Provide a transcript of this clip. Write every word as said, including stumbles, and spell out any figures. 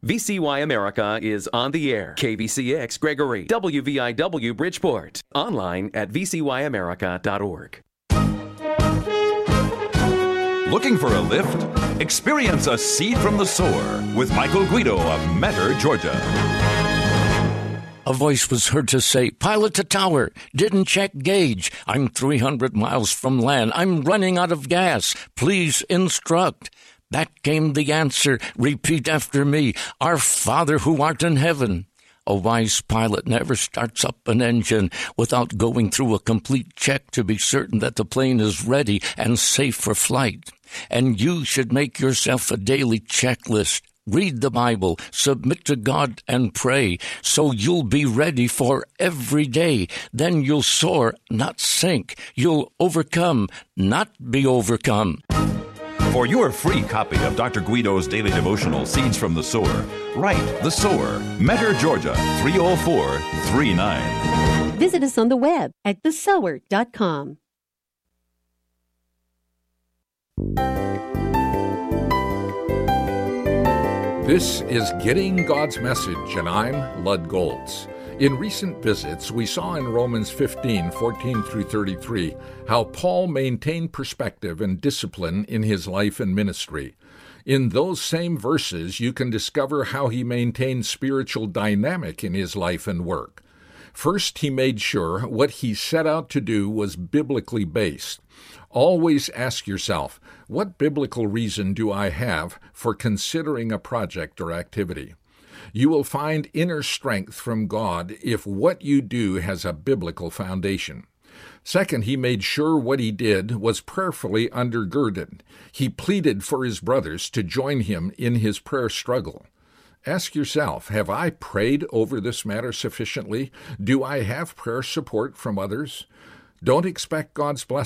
V C Y America is on the air. K V C X Gregory, W V I W Bridgeport. Online at v c y america dot org. Looking for a lift? Experience a Seed from the Sower with Michael Guido of Metter, Georgia. A voice was heard to say, "Pilot to tower, didn't check gauge. I'm three hundred miles from land. I'm running out of gas. Please instruct." Back came the answer, "Repeat after me. Our Father who art in heaven." A wise pilot never starts up an engine without going through a complete check to be certain that the plane is ready and safe for flight. And you should make yourself a daily checklist. Read the Bible, submit to God, and pray, so you'll be ready for every day. Then you'll soar, not sink. You'll overcome, not be overcome. For your free copy of Doctor Guido's daily devotional, Seeds from the Sower, write The Sower, Metter, Georgia, three oh four three nine. Visit us on the web at the sower dot com. This is Getting God's Message, and I'm Lud Goltz. In recent visits, we saw in Romans fifteen, fourteen through thirty-three, how Paul maintained perspective and discipline in his life and ministry. In those same verses, you can discover how he maintained spiritual dynamic in his life and work. First, he made sure what he set out to do was biblically based. Always ask yourself, what biblical reason do I have for considering a project or activity? You will find inner strength from God if what you do has a biblical foundation. Second, he made sure what he did was prayerfully undergirded. He pleaded for his brothers to join him in his prayer struggle. Ask yourself, have I prayed over this matter sufficiently? Do I have prayer support from others? Don't expect God's blessing